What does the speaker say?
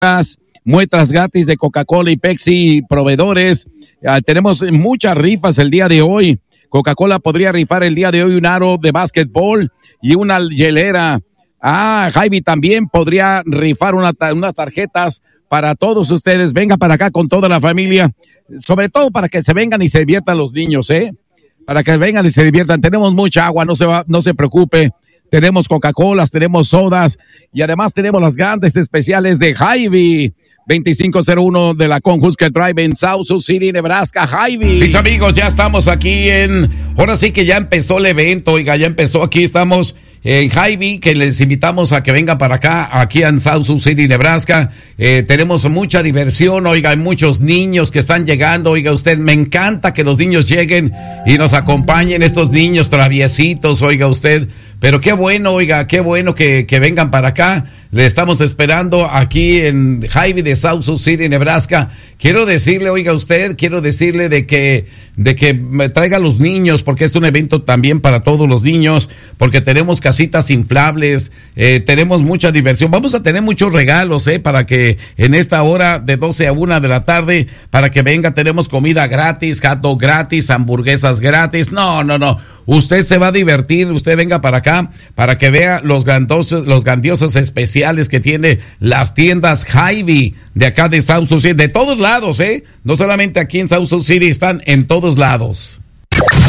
muestras gratis de Coca-Cola y Pepsi, proveedores. Tenemos muchas rifas el día de hoy. Coca-Cola podría rifar el día de hoy un aro de básquetbol y una hielera. Jaime también podría rifar unas tarjetas para todos ustedes. Venga para acá con toda la familia, sobre todo para que se vengan y se diviertan los niños, para que vengan y se diviertan. Tenemos mucha agua, no se preocupe. Tenemos Coca-Colas, tenemos sodas y además tenemos las grandes especiales de Hy-Vee. 2501 de la Conhusker Drive en South Sioux City, Nebraska. Hy-Vee. Mis amigos, ya estamos aquí ahora sí que ya empezó el evento, ya empezó, aquí estamos en Hy-Vee, que les invitamos a que vengan para acá, aquí en South Sioux City, Nebraska. Tenemos mucha diversión, hay muchos niños que están llegando, usted, me encanta que los niños lleguen y nos acompañen, estos niños traviesitos, usted, pero qué bueno, que vengan para acá. Le estamos esperando aquí en Hy-Vee de South Sioux City, Nebraska. Quiero decirle de que me traiga a los niños, porque es un evento también para todos los niños, porque tenemos casitas inflables, tenemos mucha diversión. Vamos a tener muchos regalos, para que en esta hora de 12 a 1 de la tarde, para que venga, tenemos comida gratis, hot dog gratis, hamburguesas gratis. No. Usted se va a divertir, usted venga para acá, para que vea los grandiosos especiales que tiene las tiendas Hy-Vee de acá de South Sioux City, de todos lados, no solamente aquí en South Sioux City, están en todos lados.